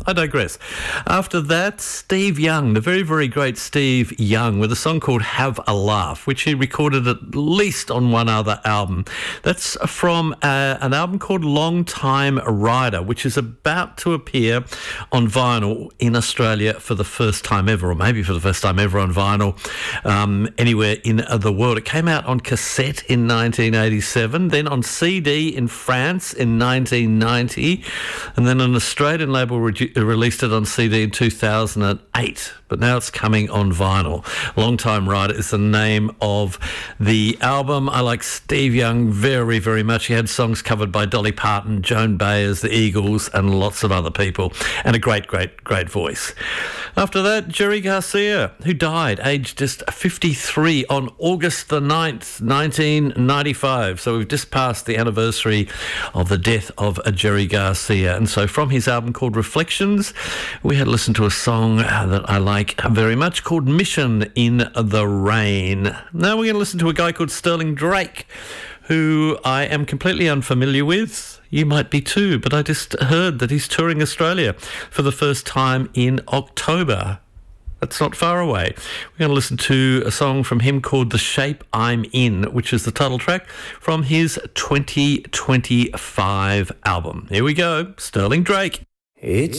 I digress. After that, Steve Young, the very, very great Steve Young, with a song called Have a Laugh, which he recorded at least on one other album. That's from an album called Long Time Rider, which is about to appear on vinyl in Australia for the first time ever, or maybe for the first time ever on vinyl anywhere in the world. It came out on cassette in 1987, then on CD in France in 1990, and then an Australian label released it on CD in 2008, but now it's coming on vinyl. Long Time Rider is the name of the album. I like Steve Young very, very much. He had songs covered by Dolly Parton, Joan Baez, the Eagles, and lots of other people, and a great, great, great voice. After that, Jerry Garcia, who died aged just 53 on August the 9th, 1995. So we've just passed the anniversary of the death of Jerry Garcia. And so from his album called Reflections, we had listened to a song that I like very much called Mission in the Rain. Now we're going to listen to a guy called Sterling Drake, who I am completely unfamiliar with. You might be too, but I just heard that he's touring Australia for the first time in October. That's not far away. We're going to listen to a song from him called The Shape I'm In, which is the title track from his 2025 album. Here we go, Sterling Drake. It's